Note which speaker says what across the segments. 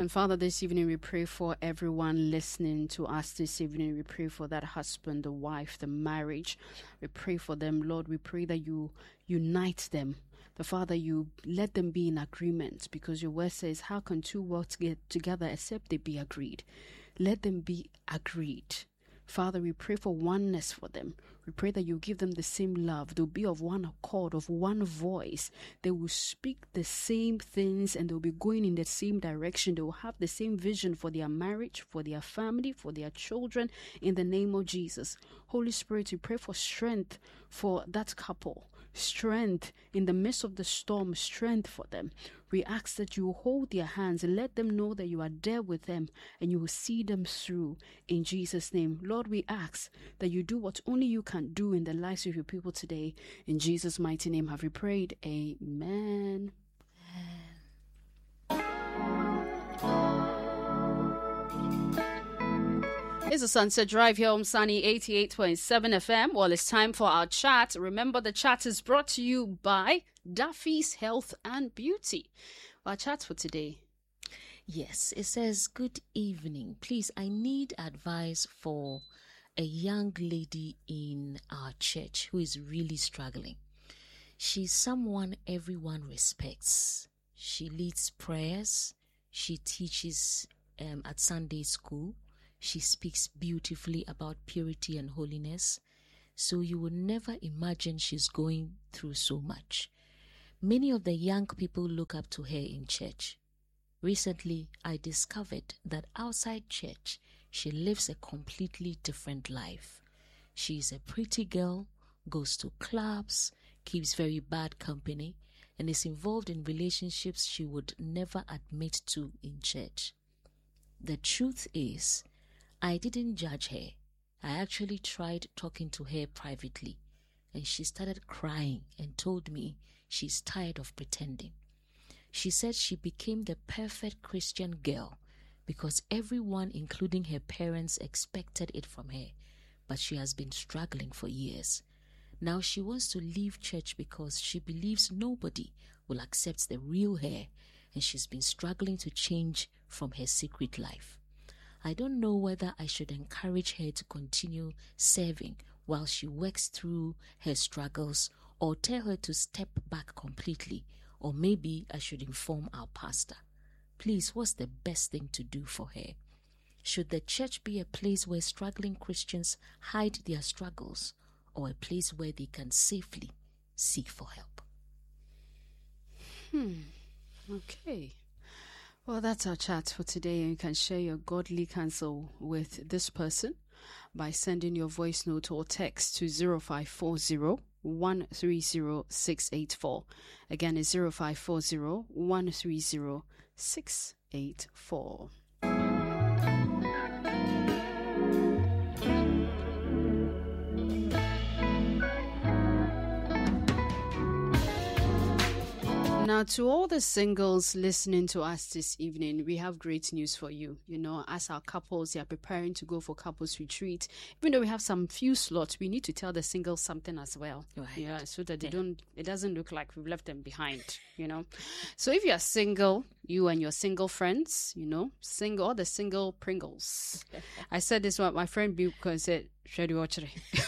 Speaker 1: And Father, this evening we pray for everyone listening to us this evening. We pray for that husband, the wife, the marriage. We pray for them, Lord. We pray that you unite them. The Father, you let them be in agreement, because your word says, how can two work together except they be agreed? Let them be agreed. Father, we pray for oneness for them. We pray that you give them the same love. They'll be of one accord, of one voice. They will speak the same things and they'll be going in the same direction. They will have the same vision for their marriage, for their family, for their children, in the name of Jesus. Holy Spirit, we pray for strength for that couple. Strength in the midst of the storm, strength for them. We ask that you hold their hands and let them know that you are there with them and you will see them through in Jesus' name. Lord, we ask that you do what only you can do in the lives of your people today. In Jesus' mighty name have we prayed. Amen. It's a Sunset Drive here on Sunny 88.7 FM. Well, it's time for our chat. Remember, the chat is brought to you by Duffy's Health and Beauty. Our chat for today.
Speaker 2: Yes, it says, good evening. Please, I need advice for a young lady in our church who is really struggling. She's someone everyone respects. She leads prayers. She teaches at Sunday school. She speaks beautifully about purity and holiness. So you would never imagine she's going through so much. Many of the young people look up to her in church. Recently, I discovered that outside church, she lives a completely different life. She is a pretty girl, goes to clubs, keeps very bad company, and is involved in relationships she would never admit to in church. The truth is, I didn't judge her. I actually tried talking to her privately, and she started crying and told me she's tired of pretending. She said she became the perfect Christian girl because everyone, including her parents, expected it from her, but she has been struggling for years. Now she wants to leave church because she believes nobody will accept the real her, and she's been struggling to change from her secret life. I don't know whether I should encourage her to continue serving while she works through her struggles, or tell her to step back completely, or maybe I should inform our pastor. Please, what's the best thing to do for her? Should the church be a place where struggling Christians hide their struggles, or a place where they can safely seek for help?
Speaker 1: Okay. Well, that's our chat for today. You can share your godly counsel with this person by sending your voice note or text to 0540 130 684. Again, it's 0540 130 684. Now, to all the singles listening to us this evening, we have great news for you. You know, as our couples, they are preparing to go for couples retreat. Even though we have some few slots, we need to tell the singles something as well.
Speaker 2: Right.
Speaker 1: Yeah, so that it doesn't look like we've left them behind, you know. So if you're single, you and your single friends, you know, all the single Pringles. I said this one, my friend Buko said, Shady Watchery.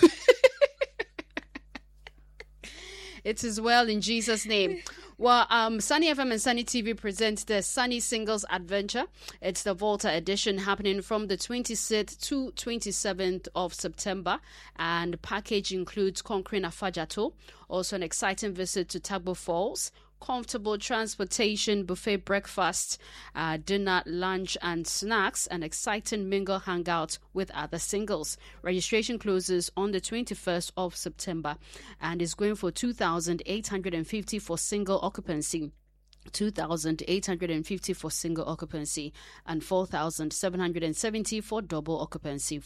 Speaker 1: It is well in Jesus' name. Well, Sunny FM and Sunny TV presents the Sunny Singles Adventure. It's the Volta edition happening from the 26th to 27th of September. And the package includes conquering Afajato, also an exciting visit to Tagbo Falls, comfortable transportation, buffet breakfast, dinner, lunch, and snacks, and exciting mingle hangout with other singles. Registration closes on the 21st of September and is going for 2,850 for single occupancy. 2,850 for single occupancy and 4,770 for double occupancy.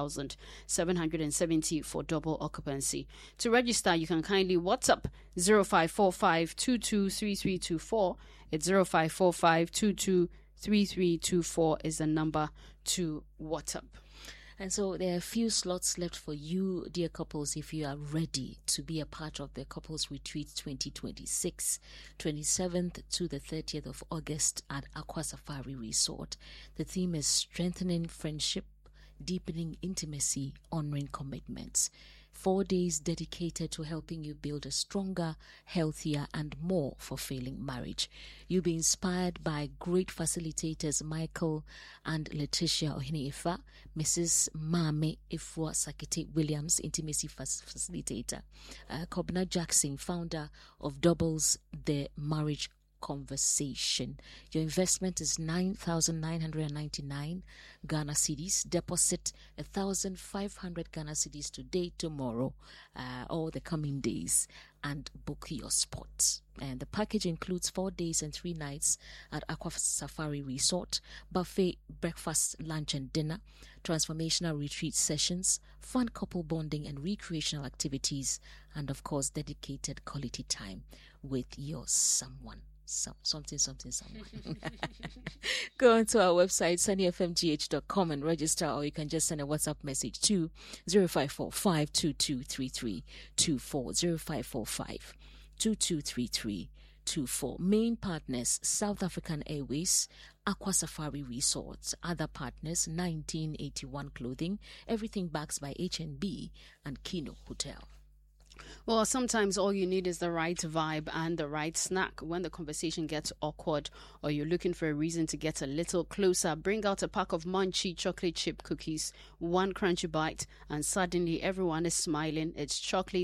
Speaker 1: 4,770 for double occupancy. To register, you can kindly WhatsApp 0545 223324. It's 0545 223324 is the number to WhatsApp.
Speaker 2: And so there are a few slots left for you, dear couples, if you are ready to be a part of the Couples Retreat 2026, 27th to the 30th of August at Aqua Safari Resort. The theme is strengthening friendship, deepening intimacy, honoring commitments. 4 days dedicated to helping you build a stronger, healthier, and more fulfilling marriage. You'll be inspired by great facilitators Michael and Letitia Ohinefa, Mrs. Mame Ifua Sakite Williams, intimacy facilitator, Kobna Jackson, founder of Doubles the Marriage Conversation. Your investment is 9,999 Ghana cedis. Deposit 1,500 Ghana cedis today, tomorrow, or the coming days, and book your spot. And the package includes 4 days and 3 nights at Aqua Safari Resort, buffet, breakfast, lunch and dinner, transformational retreat sessions, fun couple bonding and recreational activities, and of course dedicated quality time with your someone. Something. Go onto our website, sunnyfmgh.com, and register, or you can just send a WhatsApp message to 0545223324, 0545223324. Main partners, South African Airways, Aqua Safari Resorts. Other partners, 1981 Clothing, Everything Bags by H&B, and Kino Hotel.
Speaker 1: Well, sometimes all you need is the right vibe and the right snack. When the conversation gets awkward or you're looking for a reason to get a little closer, bring out a pack of Munchie chocolate chip cookies, one crunchy bite, and suddenly everyone is smiling. It's chocolate